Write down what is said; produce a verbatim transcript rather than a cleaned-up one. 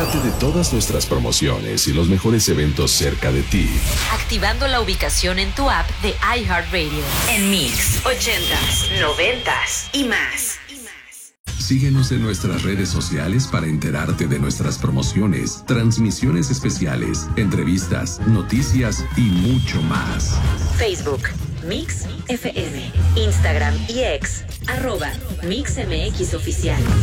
Entérate de todas nuestras promociones y los mejores eventos cerca de ti, activando la ubicación en tu app de iHeartRadio. En Mix, ochentas, noventas y más. Síguenos en nuestras redes sociales para enterarte de nuestras promociones, transmisiones especiales, entrevistas, noticias y mucho más. Facebook, Mix F M, Instagram y X, arroba MixMX Oficial.